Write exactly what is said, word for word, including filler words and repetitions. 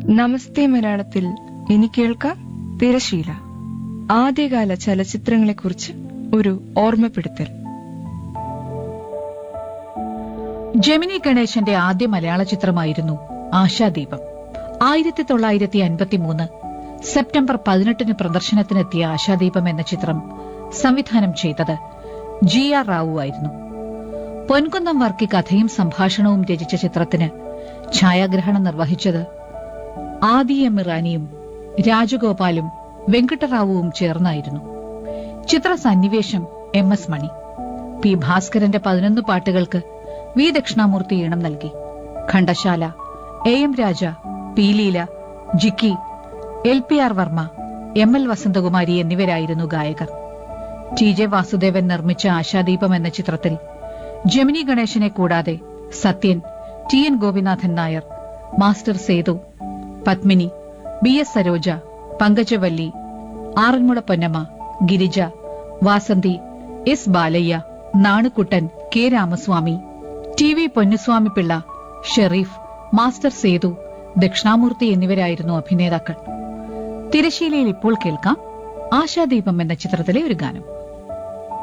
നമസ്തേ മലയാളത്തിൽ ഇനി കേൾക്കാം തിരശീല. ആദ്യകാല ചലച്ചിത്രങ്ങളെക്കുറിച്ച് ഒരു ഓർമ്മപ്പെടുത്തൽ. ജെമിനി ഗണേശന്റെ ആദ്യ മലയാള ചിത്രമായിരുന്നു ആശാദീപം. ആയിരത്തി തൊള്ളായിരത്തി അൻപത്തിമൂന്ന് സെപ്റ്റംബർ പതിനെട്ടിന് പ്രദർശനത്തിനെത്തിയ ആശാദീപം എന്ന ചിത്രം സംവിധാനം ചെയ്തത് ജി ആർ റാവു ആയിരുന്നു. പൊൻകുന്നം വർക്കി കഥയും സംഭാഷണവും രചിച്ച ചിത്രത്തിന് ഛായാഗ്രഹണം നിർവഹിച്ചത് ആദി എം ഇറാനിയും രാജഗോപാലും വെങ്കട്ടറാവുവും ചേർന്നായിരുന്നു. ചിത്ര സന്നിവേശം എം എസ് മണി. പി ഭാസ്കരന്റെ പതിനൊന്ന് പാട്ടുകൾക്ക് വി ദക്ഷിണാമൂർത്തി ഈണം നൽകി. Ghantasala, A M Raja, P Leela, Jikki, L P R Varma, M L Vasanthakumari എന്നിവരായിരുന്നു ഗായകർ. ടി ജെ വാസുദേവൻ നിർമ്മിച്ച ആശാദീപം എന്ന ചിത്രത്തിൽ ജെമിനി ഗണേശനെ കൂടാതെ Sathyan, T N Gopinathan Nair, master Sethu, Padmini, B S Saroja, Pankajavalli, Aranmula Ponnamma, Girija, Vasanthi, S Balayya, Nanukuttan, K Ramaswamy, T V Ponnuswamy Pillai, Sharif, master Sethu, Dakshinamurthy എന്നിവരായിരുന്നു അഭിനേതാക്കൾ. തിരശീലയിൽ ഇപ്പോൾ കേൾക്കാം ആശാദീപം എന്ന ചിത്രത്തിലെ ഒരു ഗാനം.